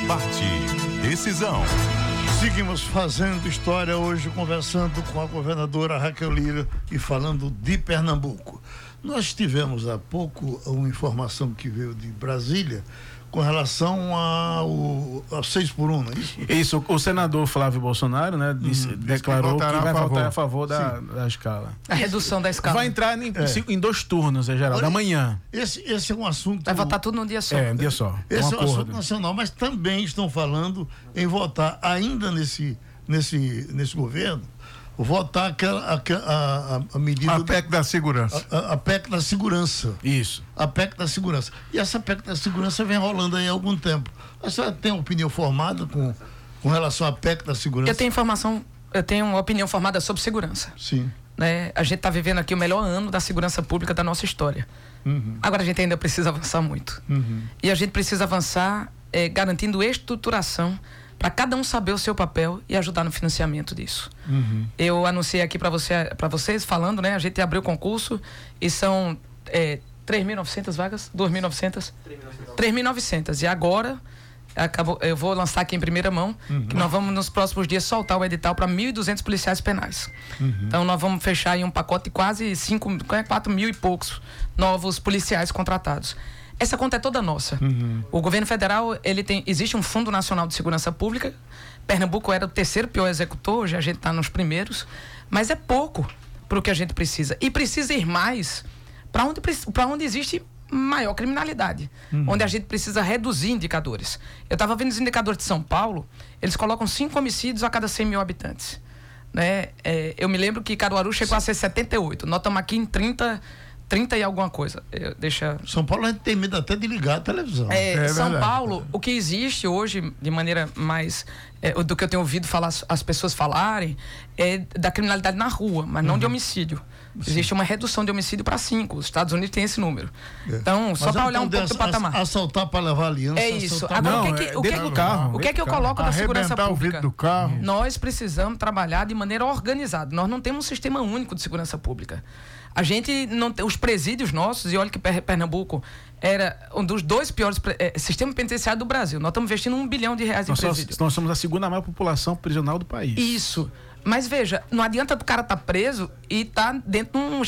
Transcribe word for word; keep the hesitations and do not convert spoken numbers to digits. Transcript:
Debate Decisão. Seguimos fazendo história hoje, conversando com a governadora Raquel Lira e falando de Pernambuco. Nós tivemos há pouco uma informação que veio de Brasília com relação ao, ao seis por um, não é isso? Isso, o senador Flávio Bolsonaro, né, disse, hum, declarou que, que vai votar a favor da, da escala. A redução da escala. Vai entrar em, é. em dois turnos, é geral, da manhã. Esse, esse é um assunto... Vai votar tudo num dia só. É, um dia só. Esse um é um assunto nacional, mas também estão falando em votar ainda nesse, nesse, nesse governo, votar aquela, aquela a, a medida... A P E C da, da segurança. A, a, a P E C da segurança. Isso. A P E C da segurança. E essa P E C da segurança vem rolando aí há algum tempo. A senhora tem uma opinião formada com, com relação à P E C da segurança? Eu tenho informação, eu tenho uma opinião formada sobre segurança. Sim. Né? A gente está vivendo aqui o melhor ano da segurança pública da nossa história. Uhum. Agora a gente ainda precisa avançar muito. Uhum. E a gente precisa avançar é, garantindo estruturação para cada um saber o seu papel e ajudar no financiamento disso. Uhum. Eu anunciei aqui para você, para vocês, falando, né? A gente abriu o concurso e são é, três mil e novecentas vagas? duas mil e novecentas? três mil e novecentas. E agora, acabou, eu vou lançar aqui em primeira mão, uhum. que nós vamos nos próximos dias soltar o edital para mil e duzentos policiais penais. Uhum. Então nós vamos fechar aí um pacote de quase cinco, quatro mil e poucos novos policiais contratados. Essa conta é toda nossa. Uhum. O governo federal, ele tem, existe um Fundo Nacional de Segurança Pública. Pernambuco era o terceiro pior executor, hoje a gente está nos primeiros, mas é pouco para o que a gente precisa. E precisa ir mais para onde, para onde existe maior criminalidade, uhum. onde a gente precisa reduzir indicadores. Eu estava vendo os indicadores de São Paulo, eles colocam cinco homicídios a cada cem mil habitantes. Né? É, eu me lembro que Caruaru chegou Sim. a ser setenta e oito, nós estamos aqui em trinta e alguma coisa. Eu, deixa... São Paulo a gente tem medo até de ligar a televisão. É, é São verdade. Paulo, o que existe hoje, de maneira mais... É, do que eu tenho ouvido falar, as pessoas falarem, é da criminalidade na rua, mas não uhum. de homicídio. Sim. Existe uma redução de homicídio para cinco. Os Estados Unidos têm esse número. É. Então, mas só para olhar um pouco do patamar. Assaltar para levar aliança. É isso. Agora, não, o que é que, é o que, é que, carro, o que, é que eu coloco da segurança pública? O vidro do carro. Nós precisamos trabalhar de maneira organizada. Nós não temos um sistema único de segurança pública. A gente não tem, os presídios nossos, e olha que Pernambuco era um dos dois piores é, sistemas penitenciários do Brasil. Nós estamos investindo um bilhão de reais nós em presídio. Nós somos a segunda maior população prisional do país. Isso. Mas veja, não adianta o cara estar tá preso e estar tá dentro de um